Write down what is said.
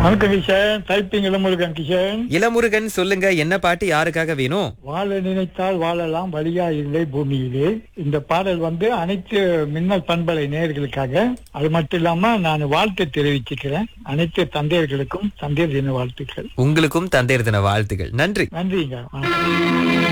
வணக்கம் கிஷன், டைப்பிங் இளமுருகன் கிஷன். இளமுருகன், சொல்லுங்க, என்ன பாட்டு யாருக்காக வேணும்? வாழ நினைத்தால் வாழலாம், வழியா இல்லை பூமியிலே. இந்த பாடல் அனைத்து மின்னல் பண்பலை நேயர்களுக்காக. அது மட்டும் இல்லாம நான் வாழ்த்து தெரிவிச்சுக்கிறேன் அனைத்து தந்தையர்களுக்கும் தந்தையர் தின வாழ்த்துக்கள். உங்களுக்கும் தந்தையர் தின வாழ்த்துக்கள். நன்றி. நன்றிங்க. வணக்கம்.